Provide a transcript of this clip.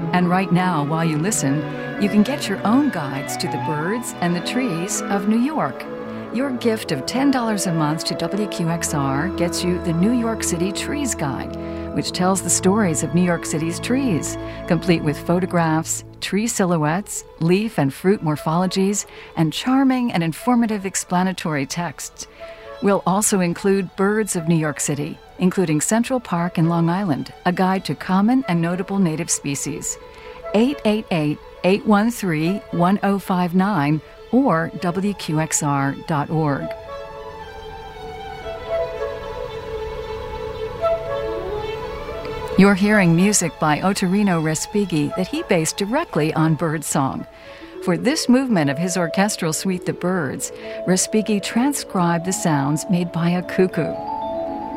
And right now, while you listen, you can get your own guides to the birds and the trees of New York. Your gift of $10 a month to WQXR gets you the New York City Trees Guide, which tells the stories of New York City's trees, complete with photographs, tree silhouettes, leaf and fruit morphologies, and charming and informative explanatory texts. We'll also include Birds of New York City, including Central Park and Long Island, a guide to common and notable native species. 888-813-1059 or WQXR.org. You're hearing music by Ottorino Respighi that he based directly on birdsong. For this movement of his orchestral suite, The Birds, Respighi transcribed the sounds made by a cuckoo.